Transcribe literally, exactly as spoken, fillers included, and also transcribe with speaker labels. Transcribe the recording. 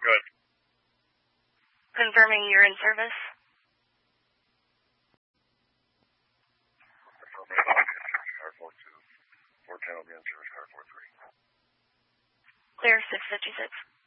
Speaker 1: Good.
Speaker 2: Confirming you're in service.
Speaker 1: Confirming car four two. four ten will be in service, car four three.
Speaker 2: Clear six fifty-six.